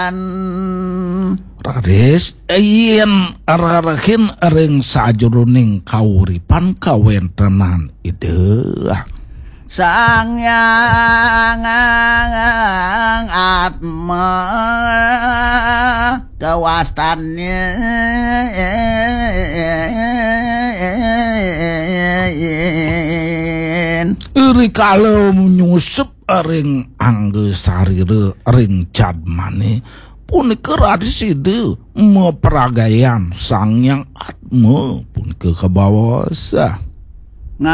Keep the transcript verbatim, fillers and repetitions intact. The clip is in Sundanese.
Rades yen ararahin ring sajuruning kauripan kawentenan ide Sang Hyang Atma kawastannya iri kalau menyusup ring anggesarire ring jadmane punika radiside meperagayan Sang Hyang Atma punika kebawasa